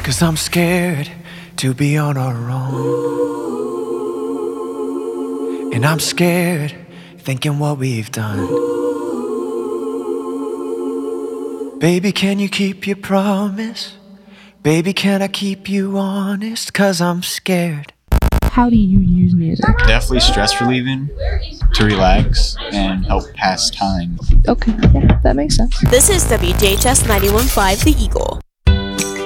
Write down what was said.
'Cause I'm scared to be on our own. And I'm scared thinking what we've done. Baby, can you keep your promise? Baby, can I keep you honest? 'Cause I'm scared. How do you use music? Definitely stress relieving, to relax and help pass time. Okay, yeah, that makes sense. This is WJHS 91.5 The Eagle.